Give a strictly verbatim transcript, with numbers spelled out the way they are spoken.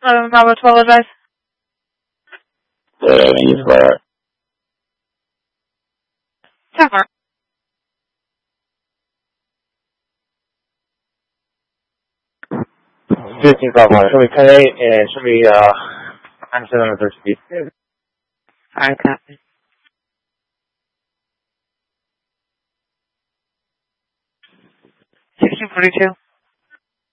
eleven Bravo twelve advice. Good evening, you for ten four. fifteen five one. Show me ten eight and show me, uh, nine seven on the third speed. Alright, copy. sixteen forty-two.